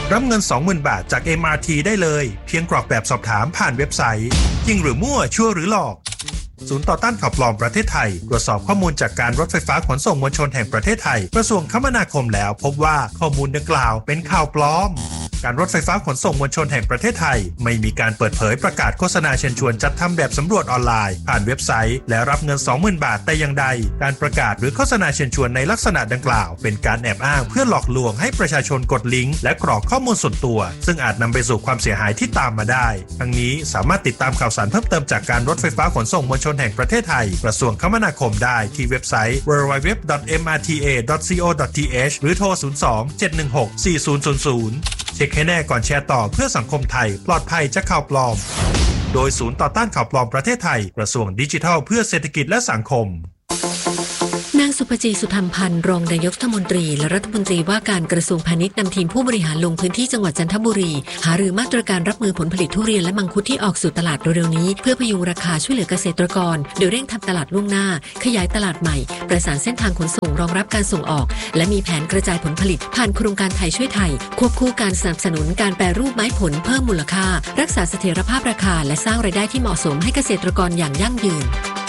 รับเงิน 20,000 บาทจาก MRT ได้เลยเพียงกรอกแบบสอบถามผ่านเว็บไซต์จริงหรือมั่วชั่วหรือหลอกศูนย์ต่อต้านข่าวปลอมประเทศไทยตรวจสอบข้อมูลจากการรถไฟฟ้าขนส่งมวลชนแห่งประเทศไทยกระทรวงคมนาคมแล้วพบว่าข้อมูลดังกล่าวเป็นข่าวปลอมการรถไฟฟ้าขนส่งมวลชนแห่งประเทศไทยไม่มีการเปิดเผยประกาศโฆษณาเชิญชวนจัดทำแบบสำรวจออนไลน์ผ่านเว็บไซต์และรับเงิน 20,000 บาทแต่อย่างใดการประกาศหรือโฆษณาเชิญชวนในลักษณะดังกล่าวเป็นการแอบอ้างเพื่อหลอกลวงให้ประชาชนกดลิงก์และกรอกข้อมูลส่วนตัวซึ่งอาจนำไปสู่ความเสียหายที่ตามมาได้ทั้งนี้สามารถติดตามข่าวสารเพิ่มเติมจากการรถไฟฟ้าขนส่งมวลชนแห่งประเทศไทยกระทรวงคมนาคมได้ที่เว็บไซต์ www.mrta.co.th หรือโทร 02-716-4000 เช็คให้แน่ก่อนแชร์ต่อเพื่อสังคมไทยปลอดภัยจากข่าวปลอมโดยศูนย์ต่อต้านข่าวปลอมประเทศไทยกระทรวงดิจิทัลเพื่อเศรษฐกิจและสังคมนางสุภจีสุธรรมพันธ์รองนายกรัฐมนตรีและรัฐมนตรีว่าการกระทรวงพาณิชย์นำทีมผู้บริหารลงพื้นที่จังหวัดจันทบุรีหารือมาตรการรับมือผลผลิตทุเรียนและมังคุดที่ออกสู่ตลาดเร็วๆนี้เพื่อพยุงราคาช่วยเหลือเกษตรกรโดยเร่งทำตลาดล่วงหน้าขยายตลาดใหม่ประสานเส้นทางขนส่งรองรับการส่งออกและมีแผนกระจายผลผลิตผ่านโครงการไทยช่วยไทยควบคู่การสนับสนุนการแปรรูปไม้ผลเพิ่มมูลค่ารักษาเสถียรภาพราคาและสร้างรายได้ที่เหมาะสมให้เกษตรกรอย่างยั่งยืน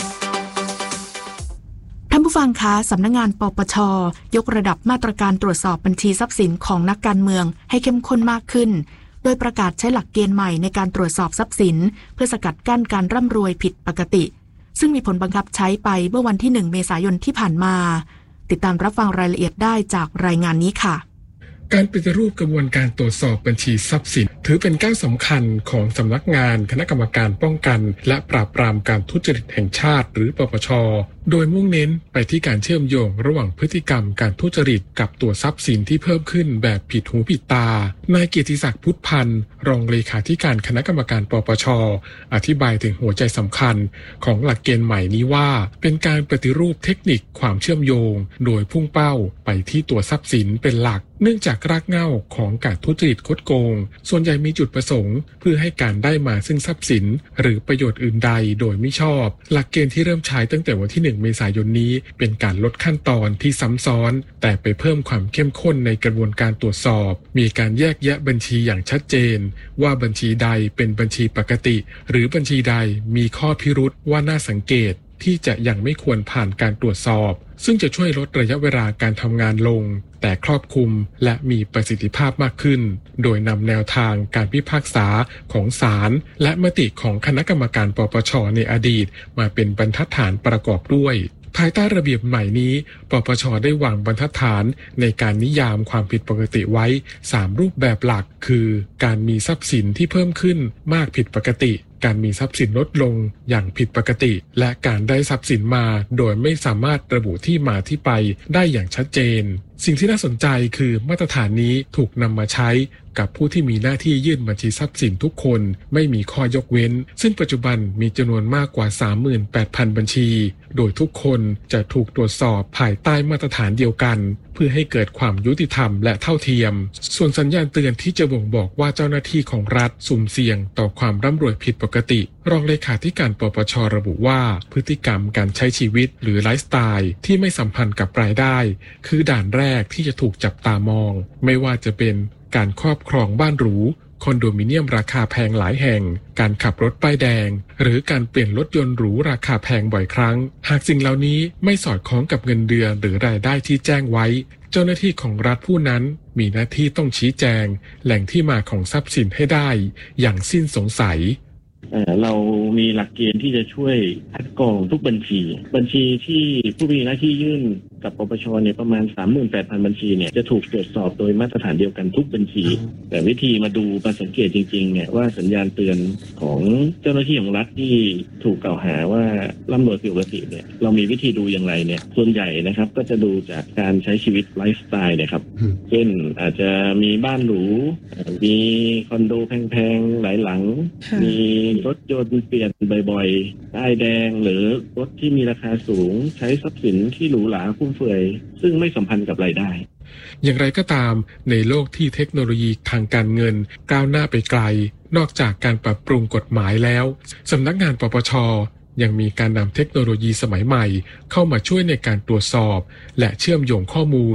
ท่านผู้ฟังคะสำนักงานปปช.ยกระดับมาตรการตรวจสอบบัญชีทรัพย์สินของนักการเมืองให้เข้มข้นมากขึ้นโดยประกาศใช้หลักเกณฑ์ใหม่ในการตรวจสอบทรัพย์สินเพื่อสกัดกั้นการร่ำรวยผิดปกติซึ่งมีผลบังคับใช้ไปเมื่อวันที่ 1 เมษายนที่ผ่านมาติดตามรับฟังรายละเอียดได้จากรายงานนี้ค่ะการปฏิรูปกระบวนการตรวจสอบบัญชีทรัพย์สินถือเป็นก้าวสำคัญของสำนักงานคณะกรรมการป้องกันและปราบปรามการทุจริตแห่งชาติหรือปปช.โดยมุ่งเน้นไปที่การเชื่อมโยงระหว่างพฤติกรรมการทุจริตกับตัวทรัพย์สินที่เพิ่มขึ้นแบบผิดหูผิดตานายเกียรติศักดิ์พุทธพันธ์รองเลขาธิการคณะกรรมการปปช.อธิบายถึงหัวใจสำคัญของหลักเกณฑ์ใหม่นี้ว่าเป็นการปฏิรูปเทคนิคความเชื่อมโยงโดยพุ่งเป้าไปที่ตัวทรัพย์สินเป็นหลักเนื่องจากรากเหง้าของการทุจริตคดโกงส่วนใหญ่มีจุดประสงค์เพื่อให้การได้มาซึ่งทรัพย์สินหรือประโยชน์อื่นใดโดยไม่ชอบหลักเกณฑ์ที่เริ่มใช้ตั้งแต่วันที่ 1 เมษายนนี้เป็นการลดขั้นตอนที่ซ้ำซ้อนแต่ไปเพิ่มความเข้มข้นในกระบวนการตรวจสอบมีการแยกแยะบัญชีอย่างชัดเจนว่าบัญชีใดเป็นบัญชีปกติหรือบัญชีใดมีข้อพิรุธว่าน่าสังเกตที่จะยังไม่ควรผ่านการตรวจสอบซึ่งจะช่วยลดระยะเวลาการทำงานลงแต่ครอบคลุมและมีประสิทธิภาพมากขึ้นโดยนำแนวทางการพิพากษาของศาลและมติของคณะกรรมการปปช.ในอดีตมาเป็นบรรทัดฐานประกอบด้วยภายใต้ระเบียบใหม่นี้ปปช.ได้วางบรรทัดฐานในการนิยามความผิดปกติไว้3รูปแบบหลักคือการมีทรัพย์สินที่เพิ่มขึ้นมากผิดปกติการมีทรัพย์สินลดลงอย่างผิดปกติและการได้ทรัพย์สินมาโดยไม่สามารถระบุที่มาที่ไปได้อย่างชัดเจนสิ่งที่น่าสนใจคือมาตรฐานนี้ถูกนำมาใช้กับผู้ที่มีหน้าที่ยื่นบัญชีทรัพย์สินทุกคนไม่มีข้อยกเว้นซึ่งปัจจุบันมีจำนวนมากกว่า 38,000 บัญชีโดยทุกคนจะถูกตรวจสอบภายใต้มาตรฐานเดียวกันเพื่อให้เกิดความยุติธรรมและเท่าเทียมส่วนสัญญาณเตือนที่จะบ่งบอกว่าเจ้าหน้าที่ของรัฐสุ่มเสี่ยงต่อความร่ำรวยผิดปกติรองเลขาธิการปปช.ระบุว่าพฤติกรรมการใช้ชีวิตหรือไลฟ์สไตล์ที่ไม่สัมพันธ์กับรายได้คือด่านแรกที่จะถูกจับตามองไม่ว่าจะเป็นการครอบครองบ้านหรูคอนโดมิเนียมราคาแพงหลายแห่งการขับรถป้ายแดงหรือการเปลี่ยนรถยนต์หรูราคาแพงบ่อยครั้งหากสิ่งเหล่านี้ไม่สอดคล้องกับเงินเดือนหรือรายได้ที่แจ้งไว้เจ้าหน้าที่ของรัฐผู้นั้นมีหน้าที่ต้องชี้แจงแหล่งที่มาของทรัพย์สินให้ได้อย่างสิ้นสงสัยเรามีหลักเกณฑ์ที่จะช่วยคัดกรองทุกบัญชีที่ผู้มีหน้าที่ยื่นกับปปช.เนี่ยประมาณ 38,000 บัญชีเนี่ยจะถูกตรวจสอบโดยมาตรฐานเดียวกันทุกบัญชีแต่วิธีมาดูมาสังเกตจริงๆเนี่ยว่าสัญญาณเตือนของเจ้าหน้าที่ของรัฐที่ถูกกล่าวหาว่าร่ำรวยผิดปกติเนี่ยเรามีวิธีดูอย่างไรเนี่ยส่วนใหญ่นะครับก็จะดูจากการใช้ชีวิตไลฟ์สไตล์นะครับเช่นอาจจะมีบ้านหรูมีคอนโดแพงๆหลายหลังมีรถยนต์เปลี่ยนบ่อยๆป้ายแดงหรือรถที่มีราคาสูงใช้ทรัพย์สินที่หรูหราฟุ่มเฟือยซึ่งไม่สัมพันธ์กับรายได้อย่างไรก็ตามในโลกที่เทคโนโลยีทางการเงินก้าวหน้าไปไกลนอกจากการปรับปรุงกฎหมายแล้วสำนักงานปปช.ยังมีการนำเทคโนโลยีสมัยใหม่เข้ามาช่วยในการตรวจสอบและเชื่อมโยงข้อมูล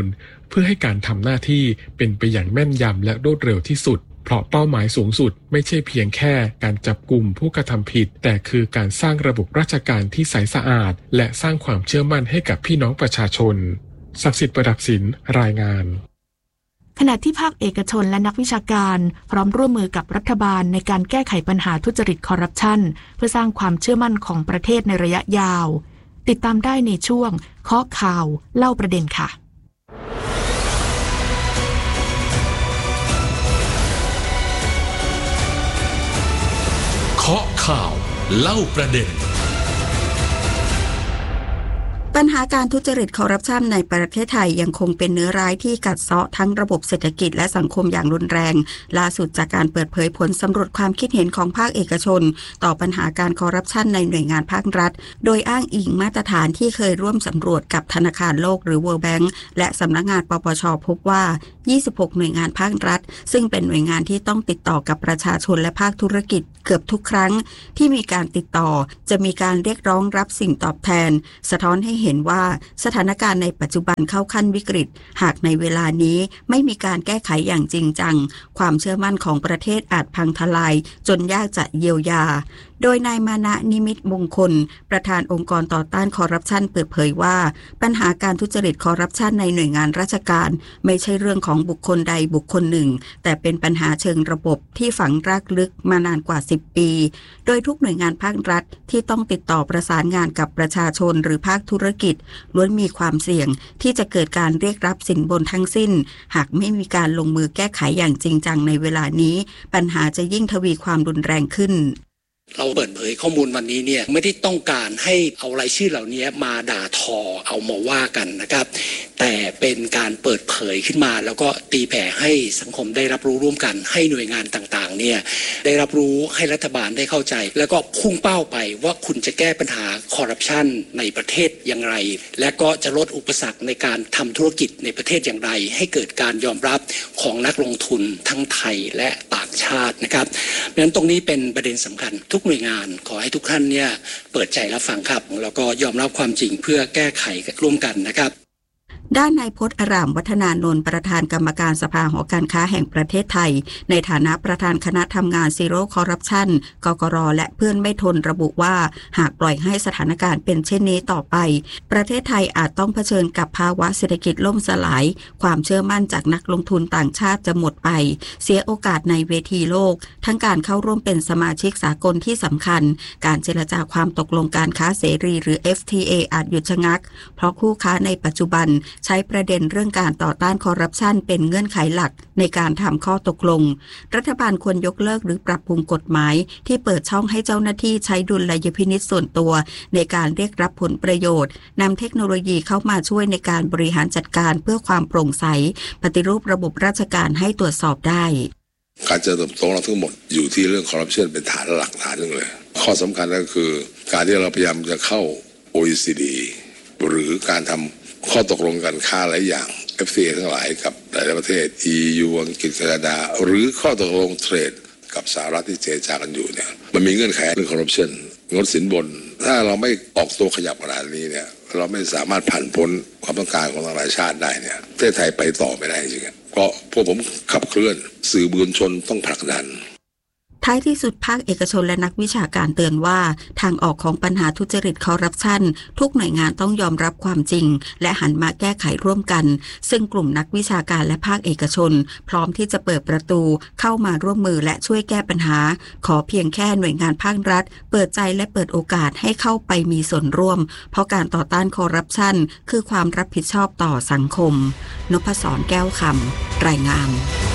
เพื่อให้การทำหน้าที่เป็นไปอย่างแม่นยำและรวดเร็วที่สุดเพราะเป้าหมายสูงสุดไม่ใช่เพียงแค่การจับกลุ่มผู้กระทำผิดแต่คือการสร้างระบบราชการที่ใสสะอาดและสร้างความเชื่อมั่นให้กับพี่น้องประชาชนศักดิ์สิทธิ์ประดับศิลป์รายงานขณะที่ภาคเอกชนและนักวิชาการพร้อมร่วมมือกับรัฐบาลในการแก้ไขปัญหาทุจริตคอร์รัปชันเพื่อสร้างความเชื่อมั่นของประเทศในระยะยาวติดตามได้ในช่วงเคาะข่าวเล่าประเด็นค่ะเคาะข่าวเล่าประเด็นปัญหาการทุจริตคอร์รัปชันในประเทศไทยยังคงเป็นเนื้อร้ายที่กัดเซาะทั้งระบบเศรษฐกิจและสังคมอย่างรุนแรงล่าสุดจากการเปิดเผยผลสำรวจความคิดเห็นของภาคเอกชนต่อปัญหาการคอร์รัปชันในหน่วยงานภาครัฐโดยอ้างอิงมาตรฐานที่เคยร่วมสำรวจกับธนาคารโลกหรือ World Bank และสำนักงานปปช.พบว่า26หน่วยงานภาครัฐซึ่งเป็นหน่วยงานที่ต้องติดต่อกับประชาชนและภาคธุรกิจเกือบทุกครั้งที่มีการติดต่อจะมีการเรียกร้องรับสิ่งตอบแทนสะท้อนให้เห็นว่าสถานการณ์ในปัจจุบันเข้าขั้นวิกฤตหากในเวลานี้ไม่มีการแก้ไขอย่างจริงจังความเชื่อมั่นของประเทศอาจพังทลายจนยากจะเยียวยาโดยนายมานะนิมิตมงคลประธานองค์กรต่อต้านคอร์รัปชันเปิดเผยว่าปัญหาการทุจริตคอร์รัปชันในหน่วยงานราชการไม่ใช่เรื่องของบุคคลใดบุคคลหนึ่งแต่เป็นปัญหาเชิงระบบที่ฝังรากลึกมานานกว่า10ปีโดยทุกหน่วยงานภาครัฐที่ต้องติดต่อประสานงานกับประชาชนหรือภาคธุรกิจล้วนมีความเสี่ยงที่จะเกิดการเรียกรับสินบนทั้งสิ้นหากไม่มีการลงมือแก้ไขอย่างจริงจังในเวลานี้ปัญหาจะยิ่งทวีความรุนแรงขึ้นเราเปิดเผยข้อมูลวันนี้เนี่ยไม่ได้ต้องการให้เอารายชื่อเหล่านี้มาด่าทอเอามาว่ากันนะครับแต่เป็นการเปิดเผยขึ้นมาแล้วก็ตีแผ่ให้สังคมได้รับรู้ร่วมกันให้หน่วยงานต่างๆเนี่ยได้รับรู้ให้รัฐบาลได้เข้าใจแล้วก็พุ่งเป้าไปว่าคุณจะแก้ปัญหาคอร์รัปชันในประเทศอย่างไรและก็จะลดอุปสรรคในการทำธุรกิจในประเทศอย่างไรให้เกิดการยอมรับของนักลงทุนทั้งไทยและต่างชาตินะครับดังนั้นตรงนี้เป็นประเด็นสำคัญทุกหน่วยงานขอให้ทุกท่านเนี่ยเปิดใจรับฟังครับแล้วก็ยอมรับความจริงเพื่อแก้ไขร่วมกันนะครับด้านนายพจน์อารามวัฒนานนท์ประธานกรรมการสภาหอการค้าแห่งประเทศไทยในฐานะประธานคณะทำงานซีโร่คอร์รัปชันกกร.และเพื่อนไม่ทนระบุว่าหากปล่อยให้สถานการณ์เป็นเช่นนี้ต่อไปประเทศไทยอาจต้องเผชิญกับภาวะเศรษฐกิจล่มสลายความเชื่อมั่นจากนักลงทุนต่างชาติจะหมดไปเสียโอกาสในเวทีโลกทั้งการเข้าร่วมเป็นสมาชิกสากลที่สำคัญการเจรจาความตกลงการค้าเสรีหรือ FTA อาจหยุดชะงักเพราะคู่ค้าในปัจจุบันใช้ประเด็นเรื่องการต่อต้านคอร์รัปชันเป็นเงื่อนไขหลักในการทำข้อตกลงรัฐบาลควรยกเลิกหรือปรับปรุงกฎหมายที่เปิดช่องให้เจ้าหน้าที่ใช้ดุลยพินิจส่วนตัวในการเรียกรับผลประโยชน์นำเทคโนโลยีเข้ามาช่วยในการบริหารจัดการเพื่อความโปร่งใสปฏิรูประบบราชการให้ตรวจสอบได้การเจริญเติบโตเราทั้งหมดอยู่ที่เรื่องคอร์รัปชันเป็นฐานหลักฐานหนึ่งเลยข้อสำคัญก็คือการที่เราพยายามจะเข้า OECD หรือการทำข้อตกลงการค้าหลายอย่าง FTA ทั้งหลายกับหลายประเทศ EU อังกฤษแคนาดาหรือข้อตกลงเทรดกับสหรัฐที่เจรจากันอยู่เนี่ยมันมีเงื่อนไขเรื่องคอร์รัปชันงดสินบนถ้าเราไม่ออกตัวขยับขนาดนี้เนี่ยเราไม่สามารถผ่านพ้นความต้องการของหลายชาติได้เนี่ยประเทศไทยไปต่อไม่ได้จริงๆเพราะพวกผมขับเคลื่อนสื่อมวลชนต้องผลักดันท้ายที่สุดภาคเอกชนและนักวิชาการเตือนว่าทางออกของปัญหาทุจริตคอร์รัปชันทุกหน่วยงานต้องยอมรับความจริงและหันมาแก้ไขร่วมกันซึ่งกลุ่มนักวิชาการและภาคเอกชนพร้อมที่จะเปิดประตูเข้ามาร่วมมือและช่วยแก้ปัญหาขอเพียงแค่หน่วยงานภาครัฐเปิดใจและเปิดโอกาสให้เข้าไปมีส่วนร่วมเพราะการต่อต้านคอร์รัปชันคือความรับผิดชอบต่อสังคมนพศรแก้วคำรายงาน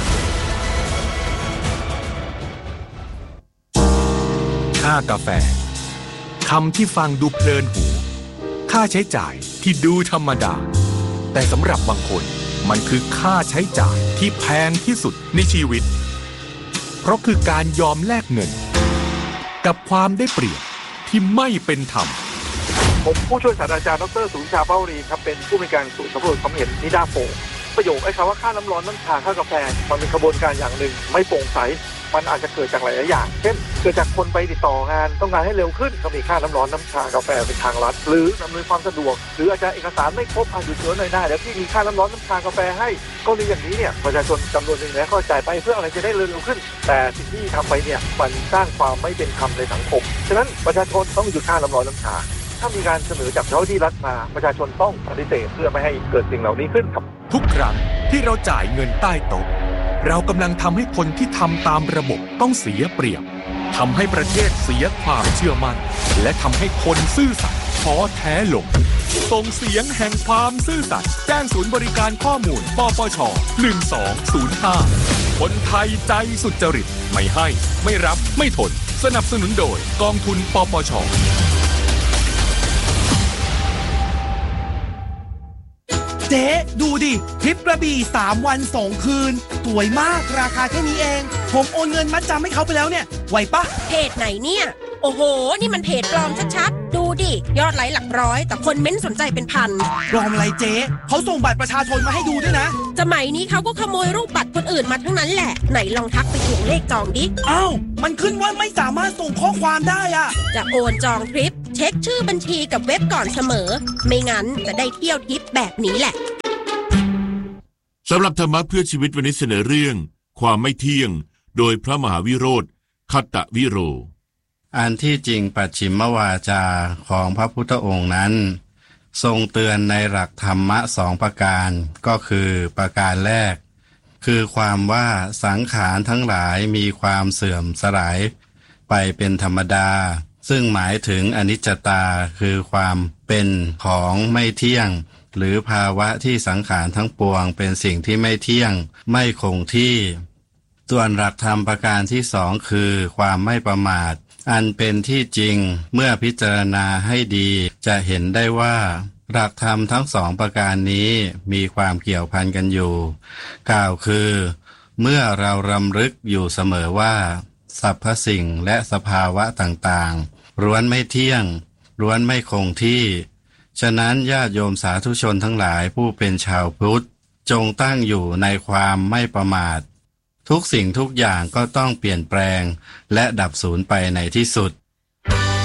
ค่ากาแฟคำที่ฟังดูเพลินหูค่าใช้จ่ายที่ดูธรรมดาแต่สำหรับบางคนมันคือค่าใช้จ่ายที่แพงที่สุดในชีวิตเพราะคือการยอมแลกเงินกับความได้เปรียบที่ไม่เป็นธรรมผมผู้ช่วยศาสตราจารย์ดร.สุวิชาเป้ารีครับเป็นผู้มีการศูนย์สำรวจความเห็นนิดาโพประโยคไอ้คำว่าค่าน้ำร้อนน้ำชาค่ากาแฟมันเป็นกระบวนการอย่างหนึ่งไม่โปร่งใสมันอาจจะเกิดจากหลายอย่างเช่นเกิดจากคนไปติดต่องานต้องการให้เร็วขึ้นก็มีค่าน้ำร้อนน้ำชากาแฟเป็นทางลัดหรืออำนวยความสะดวกหรืออาจจะเอกสารไม่ครบหยุดเยอะหน่อยได้แล้วที่มีค่าน้ำร้อนน้ำชากาแฟให้ก็ในอย่างนี้เนี่ยประชาชนจำนวนหนึ่งแล้วก็จ่ายไปเพื่ออะไรจะได้เร็วขึ้นแต่สิ่งที่ทำไปเนี่ยมันสร้างความไม่เป็นธรรมในสังคมฉะนั้นประชาชนต้องหยุดค่าน้ำร้อนน้ำชาถ้ามีการเสนอจากเจ้าหน้าที่รัฐมาประชาชนต้องปฏิเสธเพื่อไม่ให้เกิดสิ่งเหล่านี้ขึ้นครับทุกครั้งที่เราจ่ายเงินใต้โต๊ะเรากำลังทำให้คนที่ทำตามระบบต้องเสียเปรียบทำให้ประเทศเสียความเชื่อมั่นและทำให้คนซื่อสัตย์ท้อแท้ลงส่งเสียงแห่งความซื่อสัตย์แจ้งศูนย์บริการข้อมูลปปช1205คนไทยใจสุจริตไม่ให้ไม่รับไม่ทนสนับสนุนโดยกองทุนปปชเจ๊ดูดิทริปกระบี่3 วัน 2 คืนสวยมากราคาแค่นี้เองผมโอนเงินมัดจำให้เขาไปแล้วเนี่ยไหวปะเพจไหนเนี่ยโอ้โหนี่มันเพจปลอมชัดๆดูดิยอดไลค์หลักร้อยแต่คนเม้นสนใจเป็นพันปลอมอะไรเจ๊เขาส่งบัตรประชาชนมาให้ดูด้วยนะสมัยนี้เขาก็ขโมยรูปบัตรคนอื่นมาทั้งนั้นแหละไหนลองทักไปทวงเลขจองดิอ้าวมันขึ้นว่าไม่สามารถส่งข้อความได้อะจะโอนจองทริปเช็คชื่อบัญชีกับเว็บก่อนเสมอไม่งั้นจะได้เที่ยวทิปแบบนี้แหละสำหรับธรรมะเพื่อชีวิตวันนี้เสนอเรื่องความไม่เที่ยงโดยพระมหาวิโรธคัตตวิโรอันที่จริงปัจฉิมวาจาของพระพุทธองค์นั้นทรงเตือนในหลักธรรมะ2 ประการก็คือประการแรกคือความว่าสังขารทั้งหลายมีความเสื่อมสลายไปเป็นธรรมดาซึ่งหมายถึงอนิจจตาคือความเป็นของไม่เที่ยงหรือภาวะที่สังขารทั้งปวงเป็นสิ่งที่ไม่เที่ยงไม่คงที่ส่วนหลักธรรมประการที่2คือความไม่ประมาทอันเป็นที่จริงเมื่อพิจารณาให้ดีจะเห็นได้ว่าหลักธรรมทั้ง2 ประการนี้มีความเกี่ยวพันกันอยู่กล่าวคือเมื่อเรารำลึกอยู่เสมอว่าสรรพสิ่งและสภาวะต่างๆล้วนไม่เที่ยงล้วนไม่คงที่ฉะนั้นญาติโยมสาธุชนทั้งหลายผู้เป็นชาวพุทธจงตั้งอยู่ในความไม่ประมาททุกสิ่งทุกอย่างก็ต้องเปลี่ยนแปลงและดับสูญไปในที่สุด